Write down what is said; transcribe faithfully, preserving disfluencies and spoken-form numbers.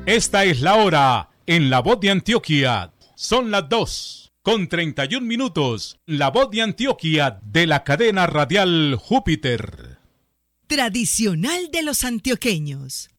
Esta es la hora en La Voz de Antioquia. Son las dos con treinta y un minutos. La Voz de Antioquia de la cadena radial Júpiter. Tradicional de los antioqueños.